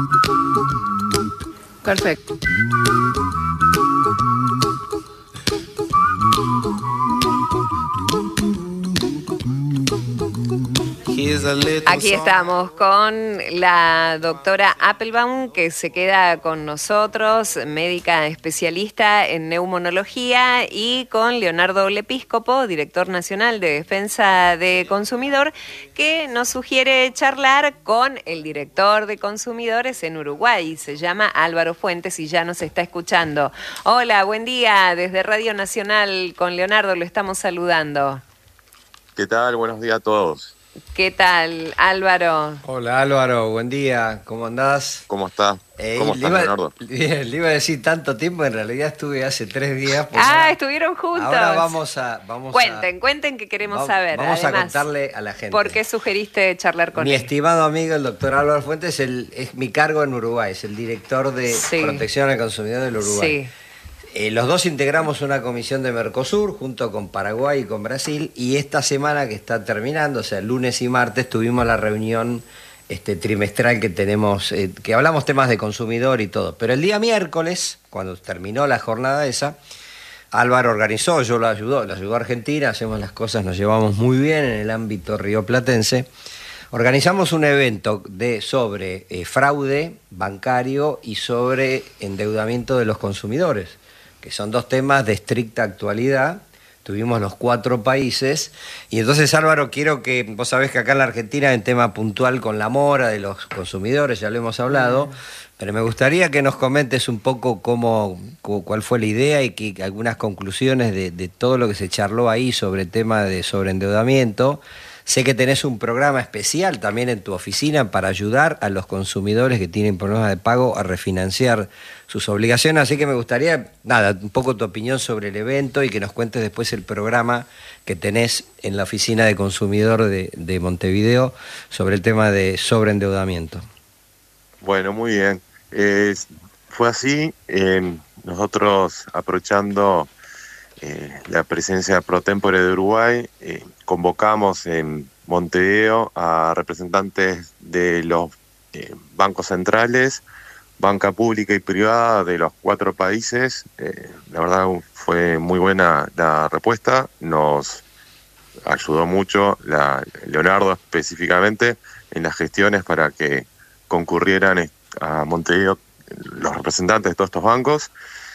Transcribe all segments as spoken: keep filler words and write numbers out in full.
Perfecto. Aquí estamos con la doctora Appelbaum, que se queda con nosotros, médica especialista en neumonología, y con Leonardo Lepíscopo, director nacional de Defensa de Consumidor, que nos sugiere charlar con el director de consumidores en Uruguay. Se llama Álvaro Fuentes y ya nos está escuchando. Hola, buen día. Desde Radio Nacional con Leonardo lo estamos saludando. ¿Qué tal? Buenos días a todos. ¿Qué tal, Álvaro? Hola, Álvaro, buen día, ¿cómo andás? ¿Cómo estás? Eh, ¿Cómo estás, Leonardo? Bien, le iba a decir tanto tiempo, en realidad estuve hace tres días. Pues ah, ahora, estuvieron juntos. Ahora vamos a... Vamos cuenten, a, cuenten que queremos vamos, saber. Vamos Además, a contarle a la gente. ¿Por qué sugeriste charlar con mi él? Mi estimado amigo, el doctor Álvaro Fuentes, el, es mi cargo en Uruguay, es el director de sí. Protección al Consumidor del Uruguay. Sí. Eh, los dos integramos una comisión de Mercosur junto con Paraguay y con Brasil, y esta semana que está terminando, o sea, lunes y martes, tuvimos la reunión este, trimestral que tenemos, eh, que hablamos temas de consumidor y todo. Pero el día miércoles, cuando terminó la jornada esa, Álvaro organizó, yo lo ayudó, lo ayudó a Argentina, hacemos las cosas, nos llevamos muy bien en el ámbito rioplatense. Organizamos un evento de, sobre eh, fraude bancario y sobre endeudamiento de los consumidores, que son dos temas de estricta actualidad. Tuvimos los cuatro países, y entonces, Álvaro, quiero que, vos sabés que acá en la Argentina hay un tema puntual con la mora de los consumidores, ya lo hemos hablado, mm. pero me gustaría que nos comentes un poco cómo, cuál fue la idea y que algunas conclusiones de, de todo lo que se charló ahí sobre el tema de sobreendeudamiento. Sé que tenés un programa especial también en tu oficina para ayudar a los consumidores que tienen problemas de pago a refinanciar sus obligaciones, así que me gustaría, nada, un poco tu opinión sobre el evento y que nos cuentes después el programa que tenés en la oficina de consumidor de, de Montevideo sobre el tema de sobreendeudamiento. Bueno, muy bien. Eh, fue así, eh, nosotros aprovechando eh, la presencia pro tempore de Uruguay, eh, convocamos en Montevideo a representantes de los eh, bancos centrales, banca pública y privada de los cuatro países. Eh, la verdad fue muy buena la respuesta, nos ayudó mucho la, Leonardo específicamente en las gestiones para que concurrieran a Montevideo los representantes de todos estos bancos,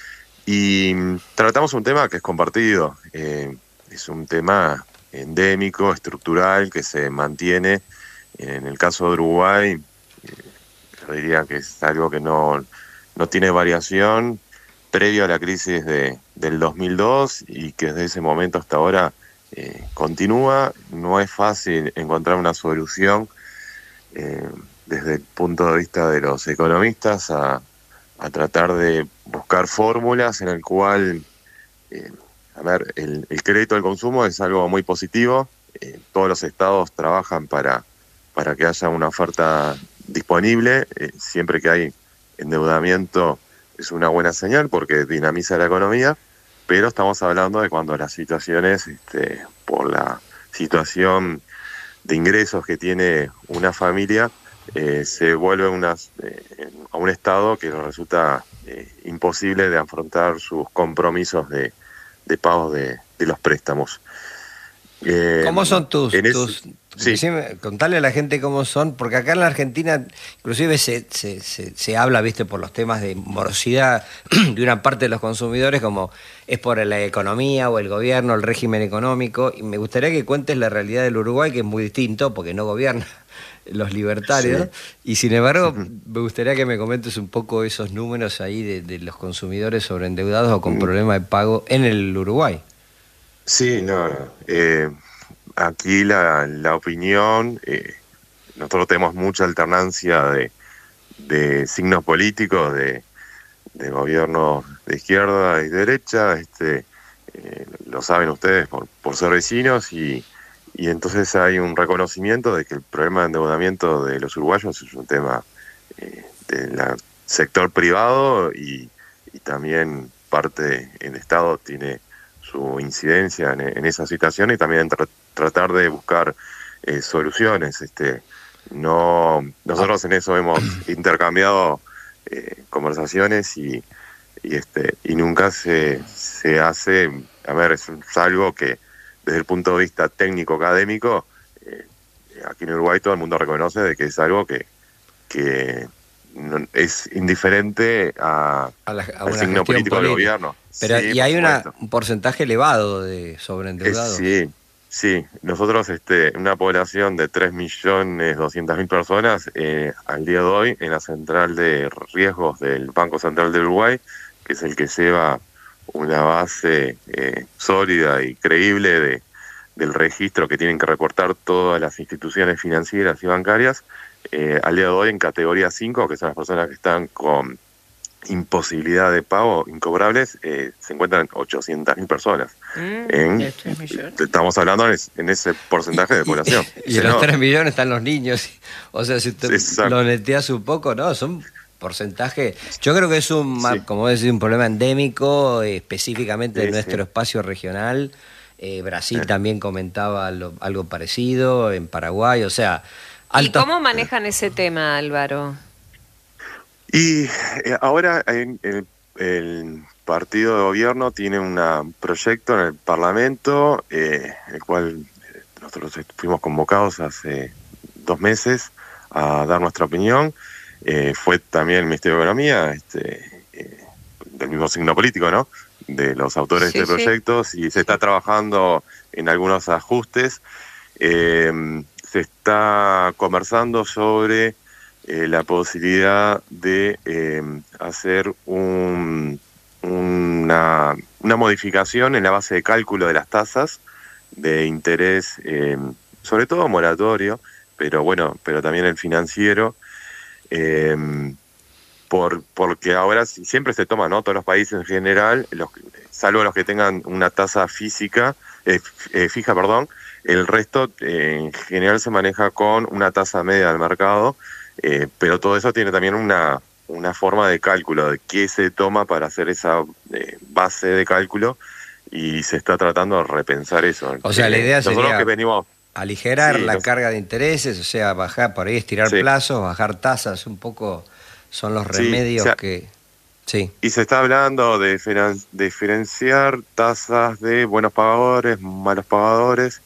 y tratamos un tema que es compartido, eh, es un tema endémico, estructural, que se mantiene. En el caso de Uruguay, eh, yo diría que es algo que no, no tiene variación previo a la crisis de, del dos mil dos, y que desde ese momento hasta ahora eh, continúa. No es fácil encontrar una solución eh, desde el punto de vista de los economistas a, a tratar de buscar fórmulas en el cual... Eh, A ver, el, el crédito al consumo es algo muy positivo. Eh, todos los estados trabajan para, para que haya una oferta disponible. Eh, siempre que hay endeudamiento es una buena señal porque dinamiza la economía, pero estamos hablando de cuando las situaciones, este, por la situación de ingresos que tiene una familia, eh, se vuelve unas, eh, a un estado que resulta eh, imposible de afrontar sus compromisos de de pago de, de los préstamos. Eh, ¿Cómo son tus...? ese, tus sí. decime, contarle a la gente cómo son, porque acá en la Argentina inclusive se, se, se, se habla, viste, por los temas de morosidad de una parte de los consumidores, como es por la economía o el gobierno, el régimen económico, y me gustaría que cuentes la realidad del Uruguay, que es muy distinto, porque no gobierna los libertarios, sí. Y sin embargo, uh-huh. me gustaría que me comentes un poco esos números ahí de, de los consumidores sobreendeudados o con uh-huh. problemas de pago en el Uruguay. Sí, no, no. Eh, aquí la, la opinión, eh, nosotros tenemos mucha alternancia de, de signos políticos, de, de gobiernos de izquierda y derecha, este, eh, lo saben ustedes por, por ser vecinos, y Y entonces hay un reconocimiento de que el problema de endeudamiento de los uruguayos es un tema eh, del sector privado, y, y también parte del Estado tiene su incidencia en, en esa situación, y también en tra- tratar de buscar eh, soluciones. Este, no, nosotros en eso hemos intercambiado eh, conversaciones y, y este y nunca se, se hace, a ver, es, es algo que desde el punto de vista técnico académico, eh, aquí en Uruguay todo el mundo reconoce de que es algo que, que no, es indiferente a, a la, a al signo político del gobierno. Pero sí, y hay una, un porcentaje elevado de sobreendeudados. Sí, sí. Nosotros, este, una población de tres millones doscientas mil personas, eh, al día de hoy, en la central de riesgos del Banco Central del Uruguay, que es el que lleva una base eh, sólida y creíble de, del registro que tienen que reportar todas las instituciones financieras y bancarias, eh, al día de hoy en categoría cinco, que son las personas que están con imposibilidad de pago incobrables, eh, se encuentran ochocientas mil personas. Mm, en, ¿de tres millones? Estamos hablando en, en ese porcentaje de población. Y en los tres millones están los niños. O sea, si usted Exacto. lo neteas un poco, ¿no? Son porcentaje. Yo creo que es un, Sí. como decir, un problema endémico, eh, específicamente Sí, de nuestro sí. espacio regional. Eh, Brasil Sí. también comentaba lo, algo parecido, en Paraguay, o sea... ¿Y altos- cómo manejan ese tema, Álvaro? Y eh, ahora en, el, el partido de gobierno tiene un proyecto en el Parlamento, eh, el cual eh, nosotros fuimos convocados hace dos meses a dar nuestra opinión. Eh, fue también el Ministerio de Economía, este, eh, del mismo signo político, ¿no?, de los autores Sí, de este sí. proyecto, y se está trabajando en algunos ajustes. Eh, se está conversando sobre eh, la posibilidad de eh, hacer un, una, una modificación en la base de cálculo de las tasas de interés, eh, sobre todo moratorio, pero bueno, pero también el financiero, eh, por porque ahora siempre se toma, ¿no?, todos los países en general, los, salvo los que tengan una tasa física, eh, eh, fija, perdón, el resto eh, en general se maneja con una tasa media del mercado, eh, pero todo eso tiene también una, una forma de cálculo de qué se toma para hacer esa eh, base de cálculo, y se está tratando de repensar eso. O sea, la Eh, idea nosotros sería que venimos, aligerar Sí, la los- carga de intereses, o sea, bajar, por ahí estirar Sí. plazos, bajar tasas, un poco son los Sí, remedios o sea, que... Sí. y se está hablando de diferen- diferenciar tasas de buenos pagadores, malos pagadores,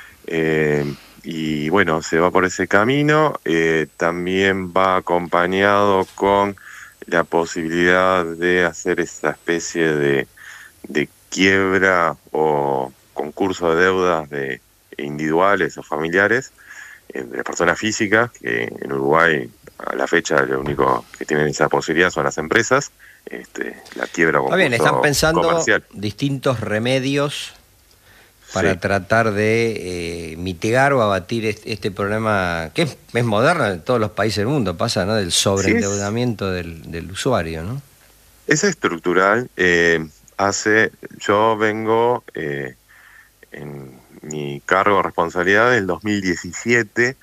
eh, y bueno, se va por ese camino. Eh, también va acompañado con la posibilidad de hacer esa especie de, de quiebra o concurso de deudas de individuales o familiares, eh, de las personas físicas, que en Uruguay a la fecha lo único que tienen esa posibilidad son las empresas. Este, la quiebra o Está bien, concurso están pensando comercial. distintos remedios para Sí. tratar de eh, mitigar o abatir este, este problema que es, es moderno en todos los países del mundo, pasa, ¿no?, del sobreendeudamiento del, del usuario, ¿no? Es estructural. Eh, hace, yo vengo eh, en mi cargo de responsabilidad del dos mil diecisiete,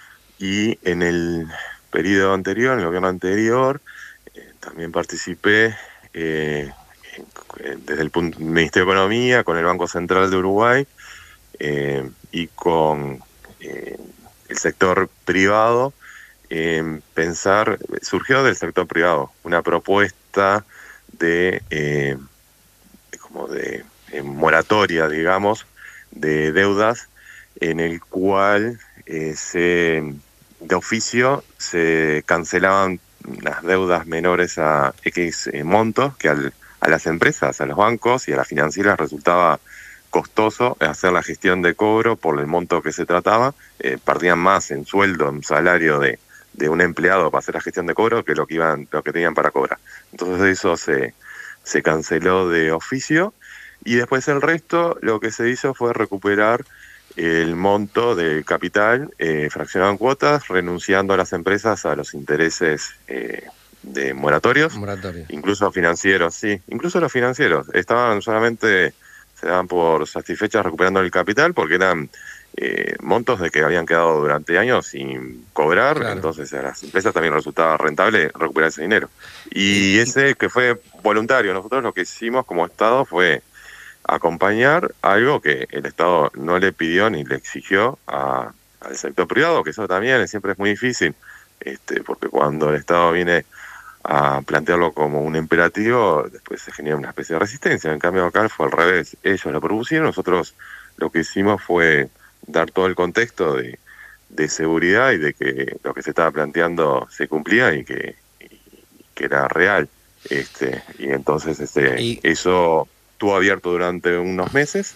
y en el periodo anterior, en el gobierno anterior, eh, también participé eh, en, desde el punto, Ministerio de Economía, con el Banco Central de Uruguay, eh, y con eh, el sector privado, eh, pensar, surgió del sector privado una propuesta de, eh, de como de, de moratoria, digamos, de deudas, en el cual eh, se de oficio se cancelaban las deudas menores a X eh, montos, que al, a las empresas, a los bancos y a las financieras resultaba costoso hacer la gestión de cobro por el monto que se trataba. Eh, perdían más en sueldo, en salario de, de un empleado para hacer la gestión de cobro que lo que iban, lo que tenían para cobrar. Entonces eso se, se canceló de oficio, y después el resto lo que se hizo fue recuperar el monto del capital eh, fraccionado en cuotas, renunciando a las empresas a los intereses eh, de moratorios, Moratorio. incluso financieros, sí, incluso los financieros estaban solamente, se daban por satisfechas recuperando el capital, porque eran eh, montos de que habían quedado durante años sin cobrar, Claro. Entonces a las empresas también resultaba rentable recuperar ese dinero. Y ese que fue voluntario, nosotros lo que hicimos como Estado fue acompañar algo que el Estado no le pidió ni le exigió a, al sector privado, que eso también siempre es muy difícil, este, porque cuando el Estado viene a plantearlo como un imperativo, después se genera una especie de resistencia. En cambio acá fue al revés, ellos lo propusieron, nosotros lo que hicimos fue dar todo el contexto de, de seguridad y de que lo que se estaba planteando se cumplía y que, y, que era real. Este, y entonces este, y... eso estuvo abierto durante unos meses.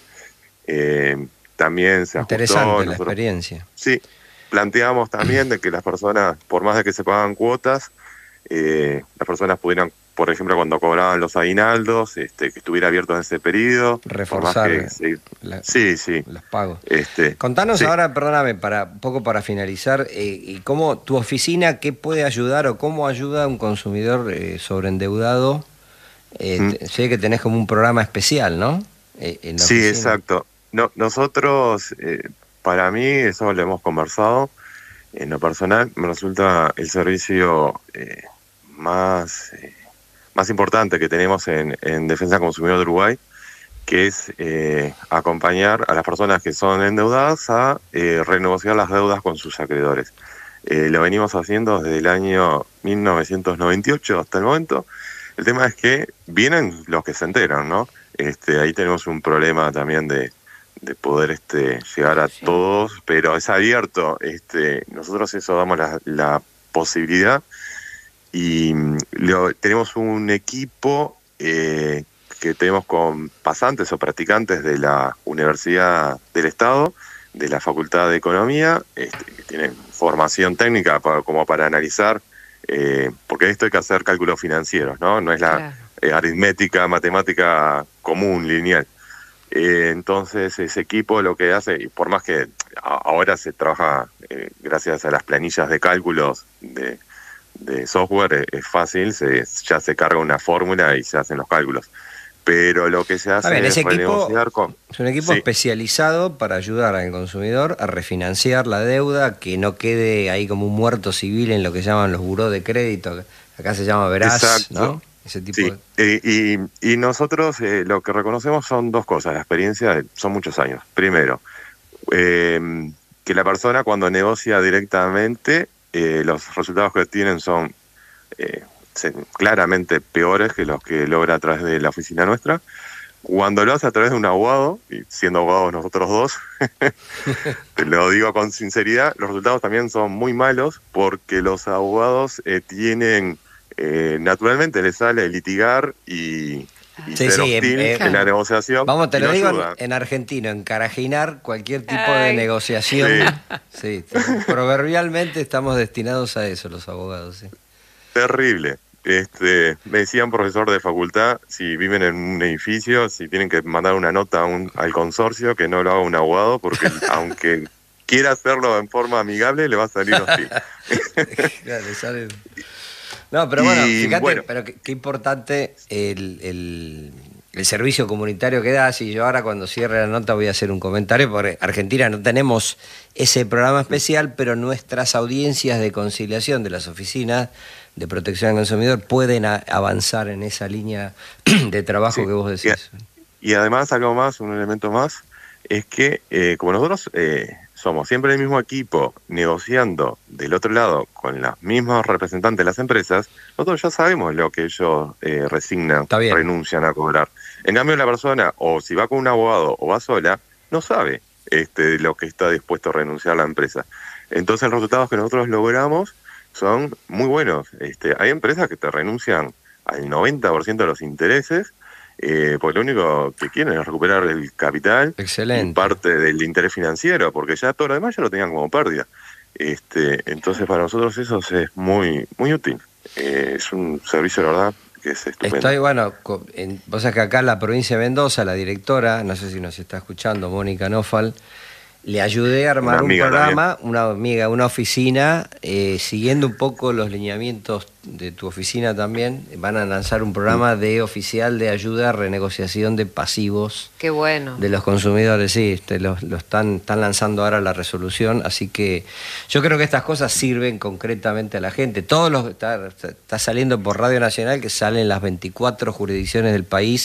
Eh, también se ajustó. Interesante la nosotros, experiencia. Sí, planteamos también de que las personas, por más de que se pagan cuotas, eh, las personas pudieran, por ejemplo, cuando cobraban los aguinaldos, este, que estuviera abierto en ese periodo. Reforzar que, sí, la, sí, sí. los pagos. Este, Contanos sí. ahora, perdóname, para un poco para finalizar, eh, y cómo tu oficina, qué puede ayudar o cómo ayuda a un consumidor eh, sobreendeudado. Eh, mm. te, sé que tenés como un programa especial, ¿no? Eh, en la sí, oficina. Exacto. No, nosotros, eh, para mí, eso lo hemos conversado. En lo personal, me resulta el servicio eh, más, eh, más importante que tenemos en, en Defensa del Consumidor de Uruguay, que es eh, acompañar a las personas que son endeudadas a eh, renegociar las deudas con sus acreedores. Eh, lo venimos haciendo desde el año mil novecientos noventa y ocho hasta el momento. El tema es que vienen los que se enteran, ¿no? Este, ahí tenemos un problema también de, de poder este, llegar a sí. todos, pero es abierto. Este, nosotros eso damos la, la posibilidad y lo, tenemos un equipo eh, que tenemos con pasantes o practicantes de la Universidad del Estado, de la Facultad de Economía, este, que tienen formación técnica para, como para analizar, eh, porque esto hay que hacer cálculos financieros, ¿no? No es la claro. eh, aritmética, matemática común, lineal. Eh, entonces ese equipo lo que hace, y por más que ahora se trabaja eh, gracias a las planillas de cálculos de, de software, eh, es fácil, se, ya se carga una fórmula y se hacen los cálculos. Pero lo que se hace ver, es renegociar con... Es un equipo sí. especializado para ayudar al consumidor a refinanciar la deuda, que no quede ahí como un muerto civil en lo que llaman los buró de crédito, acá se llama veraz, Exacto. ¿no? Ese tipo sí. de... y, y, y nosotros eh, lo que reconocemos son dos cosas. La experiencia son muchos años. Primero, eh, que la persona cuando negocia directamente, eh, los resultados que tienen son... Eh, claramente peores que los que logra a través de la oficina nuestra. Cuando lo hace a través de un abogado, y siendo abogados nosotros dos, te lo digo con sinceridad, los resultados también son muy malos porque los abogados eh, tienen, eh, naturalmente les sale litigar y, y sí, ser sí, hostil eh, en eh, la negociación. Vamos, te lo no digo ayuda. en, en argentino, encarajinar cualquier tipo Ay. de negociación. Sí. Sí, proverbialmente estamos destinados a eso los abogados. Sí. Terrible. Este, me decía un profesor de facultad, si viven en un edificio, si tienen que mandar una nota a un, al consorcio, que no lo haga un abogado, porque aunque quiera hacerlo en forma amigable, le va a salir hostil. Claro, sale... No, pero bueno, y, fíjate, bueno. pero qué, qué importante el, el, el servicio comunitario que das, y yo ahora cuando cierre la nota voy a hacer un comentario, porque Argentina no tenemos ese programa especial, pero nuestras audiencias de conciliación de las oficinas de protección al consumidor pueden a, avanzar en esa línea de trabajo sí. que vos decís. Y, y además, algo más, un elemento más, es que eh, como nosotros eh, somos siempre el mismo equipo negociando del otro lado con los mismos representantes de las empresas, nosotros ya sabemos lo que ellos eh, resignan, renuncian a cobrar. En cambio, la persona, o si va con un abogado o va sola, no sabe este, lo que está dispuesto a renunciar la empresa. Entonces, los resultados que nosotros logramos son muy buenos. Este, hay empresas que te renuncian al noventa por ciento de los intereses, eh, porque lo único que quieren es recuperar el capital. Excelente. Y parte del interés financiero, porque ya todo lo demás ya lo tenían como pérdida. Este, entonces para nosotros eso es muy, muy útil. Eh, es un servicio, la verdad, que es estupendo. Estoy, bueno, en, vos sabés que acá en la provincia de Mendoza, la directora, no sé si nos está escuchando, Mónica Nofal, le ayudé a armar un programa, también. una amiga, una oficina, eh, siguiendo un poco los lineamientos de tu oficina también. Van a lanzar un programa de oficial de ayuda a renegociación de pasivos. Qué bueno. De los consumidores, sí, este, lo, lo están, están lanzando ahora la resolución, así que yo creo que estas cosas sirven concretamente a la gente. Todos los está, está saliendo por Radio Nacional que salen las veinticuatro jurisdicciones del país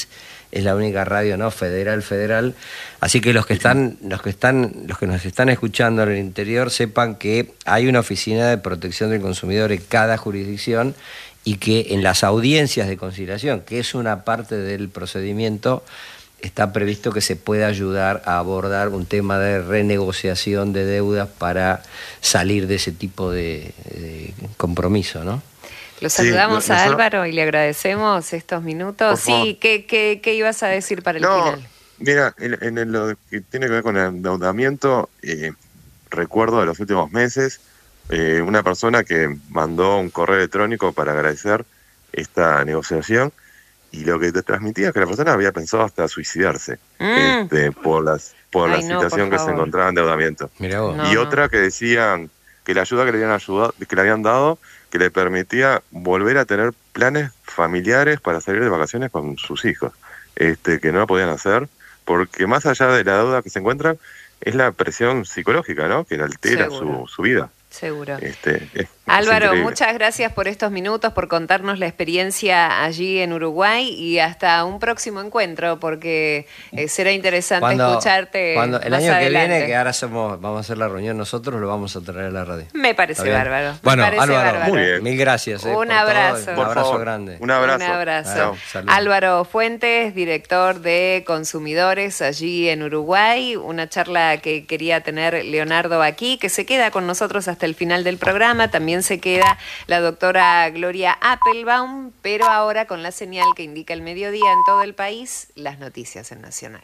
es la única radio no federal federal. Así que los que están, los que están, los que nos están escuchando en el interior sepan que hay una oficina de protección del consumidor en cada jurisdicción y que en las audiencias de conciliación, que es una parte del procedimiento, está previsto que se pueda ayudar a abordar un tema de renegociación de deudas para salir de ese tipo de, de compromiso, ¿no? Lo saludamos sí, a Álvaro y le agradecemos estos minutos. Sí, ¿qué, qué, ¿qué ibas a decir para el no, final? Mira, en, en lo que tiene que ver con el endeudamiento, eh, recuerdo de los últimos meses, eh, una persona que mandó un correo electrónico para agradecer esta negociación, y lo que te transmitía es que la persona había pensado hasta suicidarse mm. este, por las por Ay, la no, situación por que se encontraba en endeudamiento. Mirá vos. No, y no. Otra que decían que la ayuda que le habían ayudado, que le habían dado, que le permitía volver a tener planes familiares para salir de vacaciones con sus hijos, este, que no lo podían hacer, porque más allá de la deuda que se encuentran, es la presión psicológica, ¿no? Que le altera su, su vida. Seguro. Este, es, Álvaro, es muchas gracias por estos minutos, por contarnos la experiencia allí en Uruguay y hasta un próximo encuentro, porque eh, será interesante cuando, escucharte cuando el más año adelante. que viene, que ahora somos, vamos a hacer la reunión nosotros, lo vamos a traer a la radio. Me parece bárbaro. Bueno, Me parece Álvaro, bárbaro. Muy bien. Mil gracias. Eh, un abrazo. Todo, un abrazo favor. grande. Un abrazo. Un abrazo. Claro, Álvaro Fuentes, director de Consumidores allí en Uruguay. Una charla que quería tener Leonardo aquí, que se queda con nosotros hasta el final del programa. También se queda la doctora Gloria Appelbaum, pero ahora con la señal que indica el mediodía en todo el país, las noticias en Nacional.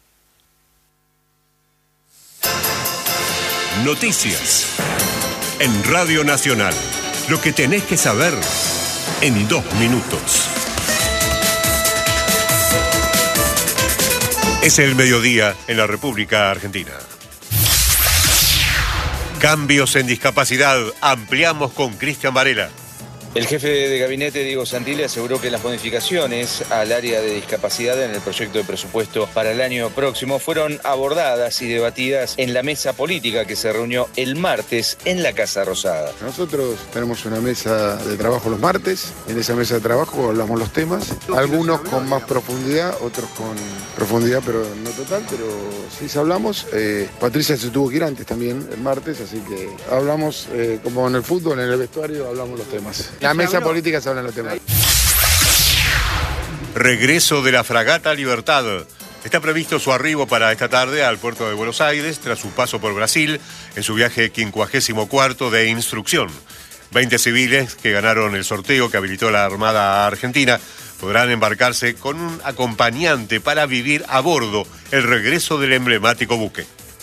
Noticias en Radio Nacional. Lo que tenés que saber en dos minutos. Es el mediodía en la República Argentina. Cambios en discapacidad. Ampliamos con Cristian Varela. El jefe de gabinete, Diego Santilli, aseguró que las bonificaciones al área de discapacidad en el proyecto de presupuesto para el año próximo fueron abordadas y debatidas en la mesa política que se reunió el martes en la Casa Rosada. Nosotros tenemos una mesa de trabajo los martes. En esa mesa de trabajo hablamos los temas, algunos con más profundidad, otros con profundidad, pero no total, pero sí hablamos. Eh, Patricia se tuvo que ir antes también, el martes, así que hablamos, eh, como en el fútbol, en el vestuario, hablamos los temas. La mesa política se hablan los temas. Regreso de la fragata Libertad. Está previsto su arribo para esta tarde al puerto de Buenos Aires tras su paso por Brasil en su viaje quincuagésimo cuarto de instrucción. veinte civiles que ganaron el sorteo que habilitó la Armada Argentina podrán embarcarse con un acompañante para vivir a bordo el regreso del emblemático buque.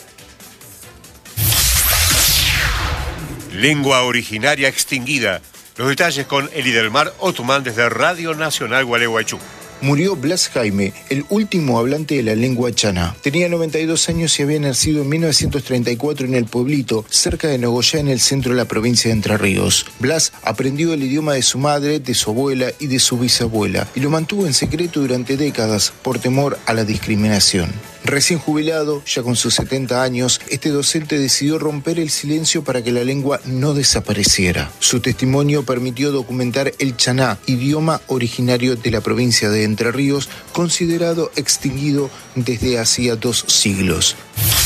Lengua originaria extinguida. Los detalles con Elidelmar Otomán desde Radio Nacional Gualeguaychú. Murió Blas Jaime, el último hablante de la lengua chaná. Tenía noventa y dos años y había nacido en mil novecientos treinta y cuatro en el pueblito, cerca de Nogoyá, en el centro de la provincia de Entre Ríos. Blas aprendió el idioma de su madre, de su abuela y de su bisabuela, y lo mantuvo en secreto durante décadas por temor a la discriminación. Recién jubilado, ya con sus setenta años, este docente decidió romper el silencio para que la lengua no desapareciera. Su testimonio permitió documentar el chaná, idioma originario de la provincia de Entre Ríos, considerado extinguido desde hacía dos siglos.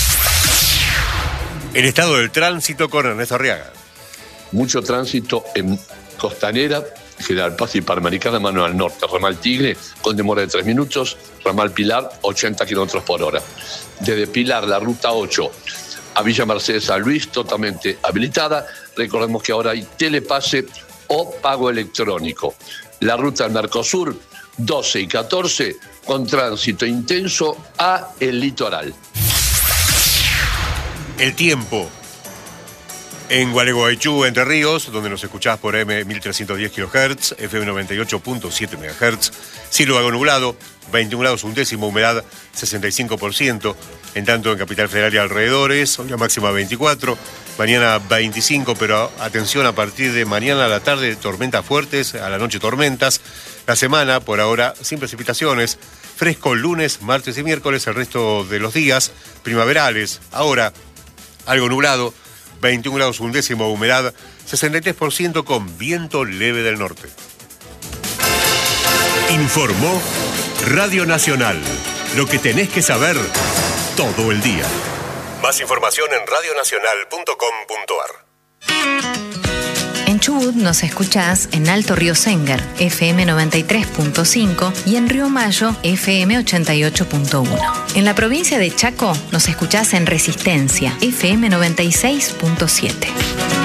El estado del tránsito con Ernesto Arriaga. Mucho tránsito en Costanera, General Paz y Panamericana, mano al norte. Ramal Tigre, con demora de tres minutos. Ramal Pilar, ochenta kilómetros por hora. Desde Pilar, la ruta ocho, a Villa Mercedes San Luis, totalmente habilitada. Recordemos que ahora hay telepase o pago electrónico. La ruta del Mercosur, doce y catorce, con tránsito intenso a el litoral. El tiempo. En Gualeguaychú, Entre Ríos, donde nos escuchás por M mil trescientos diez kilohertz, F M noventa y ocho punto siete megahertz, cielo algo nublado, veintiún grados un décimo, humedad sesenta y cinco por ciento, en tanto en Capital Federal y alrededores, hoy la máxima veinticuatro, mañana veinticinco, pero atención, a partir de mañana a la tarde tormentas fuertes, a la noche tormentas, la semana por ahora sin precipitaciones, fresco lunes, martes y miércoles, el resto de los días primaverales, ahora algo nublado, veintiún grados un décimo, humedad sesenta y tres por ciento con viento leve del norte. Informó Radio Nacional. Lo que tenés que saber todo el día. Más información en radio nacional punto com punto a r. En Chubut nos escuchás en Alto Río Sengar, F M noventa y tres punto cinco, y en Río Mayo, F M ochenta y ocho punto uno. En la provincia de Chaco nos escuchás en Resistencia, F M noventa y seis punto siete.